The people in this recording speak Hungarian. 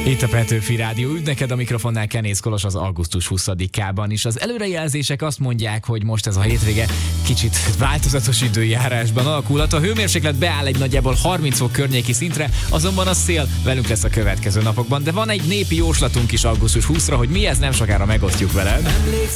Itt a Petőfi Rádió, üdv neked a mikrofonnál Kenész Kolos az augusztus 20-ában is. Az előrejelzések azt mondják, hogy most ez a hétvége kicsit változatos időjárásban alakulhat. A hőmérséklet beáll egy nagyjából 30 fok környéki szintre, azonban a szél velünk lesz a következő napokban. De van egy népi jóslatunk is augusztus 20-ra, hogy mi ez, nem sokára megosztjuk veled.